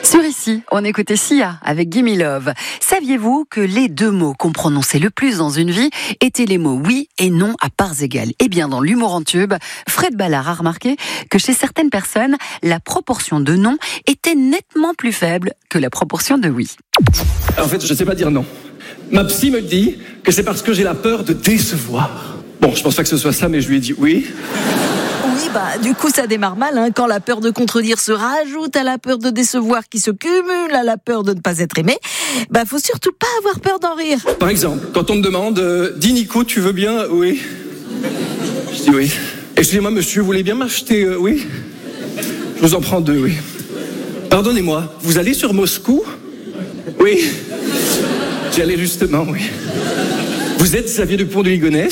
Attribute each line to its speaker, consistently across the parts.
Speaker 1: Sur Ici, on écoutait Sia avec Gimme Love. Saviez-vous que les deux mots qu'on prononçait le plus dans une vie étaient les mots oui et non à parts égales? Eh bien, dans l'humour en tube, Fred Ballard a remarqué que chez certaines personnes, la proportion de non était nettement plus faible que la proportion de oui.
Speaker 2: En fait, je ne sais pas dire non. Ma psy me dit que c'est parce que j'ai la peur de décevoir. Bon, je pense pas que ce soit ça, mais je lui ai dit oui.
Speaker 3: Oui, du coup, ça démarre mal, hein, quand la peur de contredire se rajoute à la peur de décevoir qui se cumule à la peur de ne pas être aimé. Faut surtout pas avoir peur d'en rire.
Speaker 2: Par exemple, quand on me demande « Dis Nico, tu veux bien ?» Oui. Je dis oui. « Excusez-moi, monsieur, vous voulez bien m'acheter oui. Je vous en prends 2, oui. Pardonnez-moi, vous allez sur Moscou ? Oui. J'y allais justement, oui. Vous êtes Xavier Dupont de Ligonnès ?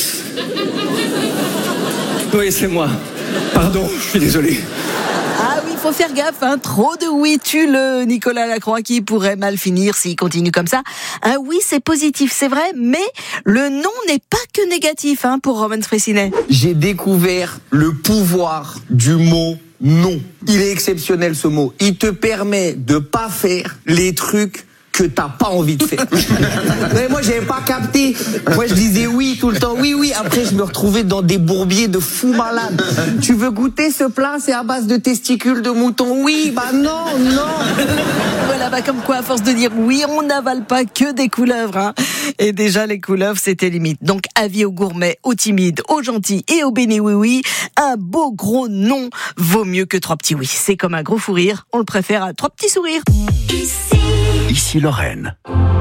Speaker 2: Oui, c'est moi. Pardon, je suis désolé.
Speaker 3: Ah oui, faut faire gaffe, hein. Trop de oui tue le Nicolas Lacroix qui pourrait mal finir s'il continue comme ça. Un oui, c'est positif, c'est vrai, mais le non n'est pas que négatif, hein, pour Roman Fressinet.
Speaker 4: J'ai découvert le pouvoir du mot non. Il est exceptionnel, ce mot. Il te permet de pas faire les trucs que t'as pas envie de faire. Mais moi, j'avais pas capté. Moi, je disais oui tout le temps. Oui, oui. Après, je me retrouvais dans des bourbiers de fous malades. Tu veux goûter ce plat? C'est à base de testicules de mouton. Oui, non.
Speaker 3: Voilà, comme quoi, à force de dire oui, on n'avale pas que des couleuvres, hein. Et déjà, les couleuvres, c'était limite. Donc, avis aux gourmets, aux timides, aux gentils et aux bénis oui, un beau gros non vaut mieux que 3 petits oui. C'est comme un gros fou rire. On le préfère à 3 petits sourires.
Speaker 5: Ici Lorraine.